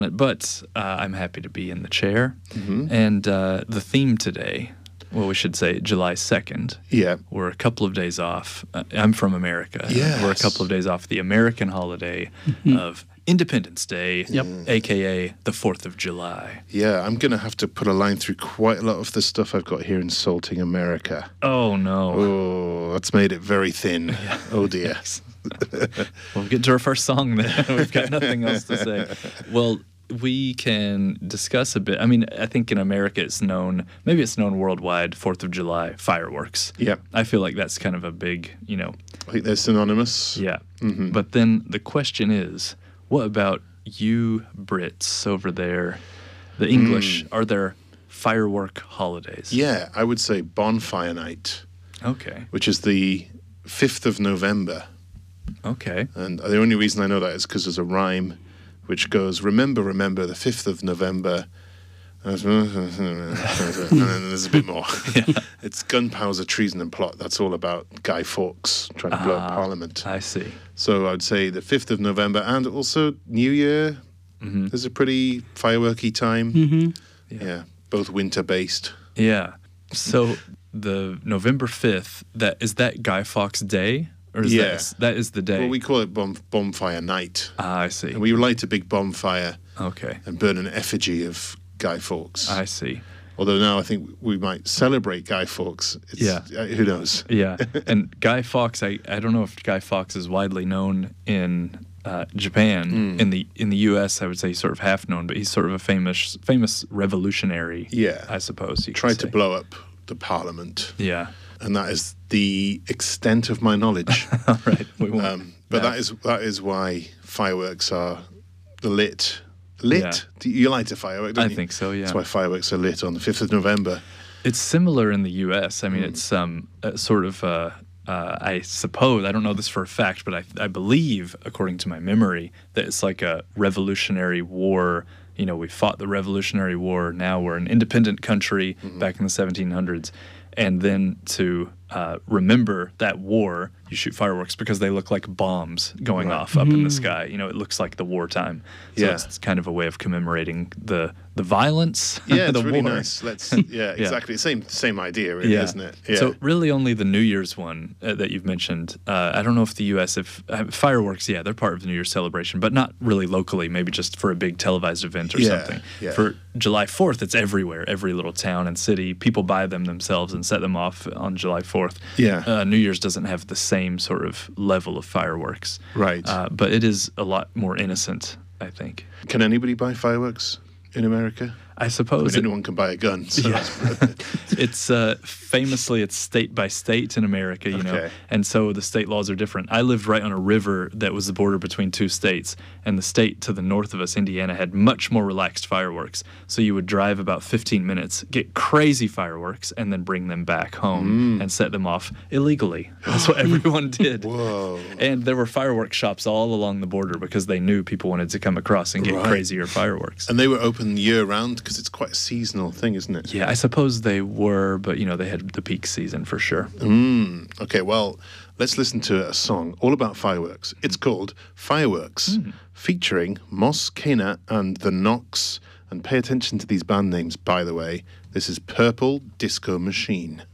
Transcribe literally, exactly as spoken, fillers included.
But uh, I'm happy to be in the chair. Mm-hmm. And uh, the theme today, well, we should say July second. Yeah. We're a couple of days off. Uh, I'm from America. Yes. We're a couple of days off the American holiday mm-hmm. of Independence Day, yep. a k a the fourth of July. Yeah, I'm going to have to put a line through quite a lot of the stuff I've got here insulting America. Oh, no. Oh, that's made it very thin. Yeah. Oh, dear. We'll get to our first song then. We've got nothing else to say. Well, we can discuss a bit. I mean, I think in America it's known, maybe it's known worldwide, fourth of July, fireworks. Yeah. I feel like that's kind of a big, you know. I think they're synonymous. Yeah. Mm-hmm. But then the question is, what about you Brits over there, the English? Mm. Are there firework holidays? Yeah, I would say bonfire night. Okay. Which is the fifth of November. Okay. And the only reason I know that is because there's a rhyme which goes, remember, remember, the fifth of November. And then there's a bit more. Yeah. It's gunpowder, treason and plot. That's all about Guy Fawkes trying to blow up ah, Parliament. I see. So I'd say the fifth of November and also New Year. Mm-hmm. There's a pretty fireworky time. Mm-hmm. Yeah. yeah, both winter-based. Yeah. So the November fifth, that is that Guy Fawkes Day? Or is yeah. that, that is the day? Well, we call it bomb, bonfire night. Ah, I see. And we light a big bonfire okay. and burn an effigy of Guy Fawkes. I see. Although now I think we might celebrate Guy Fawkes. It's, yeah. Uh, who knows? Yeah. And Guy Fawkes, I, I don't know if Guy Fawkes is widely known in uh, Japan. Mm. In the in the U S, I would say he's sort of half known, but he's sort of a famous famous revolutionary. Yeah. I suppose you tried could to say. blow up the Parliament. Yeah. And that is the extent of my knowledge. All right. We won't. Um, but yeah. that is that is why fireworks are lit. Lit? Yeah. Do you light a firework, don't I you? think so, yeah. That's why fireworks are lit on the fifth of November. It's similar in the U S. I mean, mm. it's um uh, sort of, uh, uh, I suppose, I don't know this for a fact, but I, I believe, according to my memory, that it's like a Revolutionary War. You know, we fought the Revolutionary War. Now we're an independent country mm-hmm. back in the seventeen hundreds. And then to uh, remember that war, you shoot fireworks because they look like bombs going right. off up mm. in the sky. You know, it looks like the wartime. So yeah. it's, it's kind of a way of commemorating the the violence. Yeah, the it's really war. nice. Let's yeah, exactly. yeah. Same same idea, really, yeah. isn't it? Yeah. So really, only the New Year's one uh, that you've mentioned. Uh, I don't know if the U S if uh, fireworks. Yeah, they're part of the New Year's celebration, but not really locally. Maybe just for a big televised event or yeah, something. Yeah. For July fourth, it's everywhere. Every little town and city, people buy them themselves and set them off on July fourth. Yeah. Uh, New Year's doesn't have the same sort of level of fireworks. Right. Uh, but it is a lot more innocent, I think. Can anybody buy fireworks in America? I suppose I mean, anyone can buy a gun. So yeah. It's uh, famously it's state by state in America, you okay. know, and so the state laws are different. I lived right on a river that was the border between two states, and the state to the north of us, Indiana, had much more relaxed fireworks. So you would drive about fifteen minutes, get crazy fireworks, and then bring them back home mm. and set them off illegally. That's what everyone did. Whoa! And there were fireworks shops all along the border because they knew people wanted to come across and get right. crazier fireworks. And they were open year round because it's quite a seasonal thing, isn't it? Yeah, I suppose they were, but you know, they had the peak season for sure. Mm, okay, well, let's listen to a song all about fireworks. It's called Fireworks, mm. featuring Moss Kana and the Knocks. And pay attention to these band names, by the way. This is Purple Disco Machine.